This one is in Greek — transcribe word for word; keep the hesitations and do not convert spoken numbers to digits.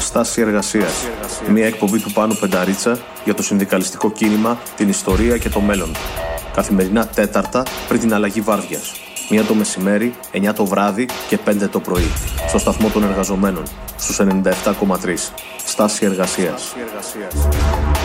Στάση Εργασίας. Μια εκπομπή του Πάνου Πενταρίτσα για το συνδικαλιστικό κίνημα, την ιστορία και το μέλλον. Καθημερινά Τέταρτα πριν την αλλαγή βάρδιας. Μία το μεσημέρι, εννιά το βράδυ και πέντε το πρωί. Στο σταθμό των εργαζομένων, στους ενενήντα επτά κόμμα τρία. Στάση Εργασίας.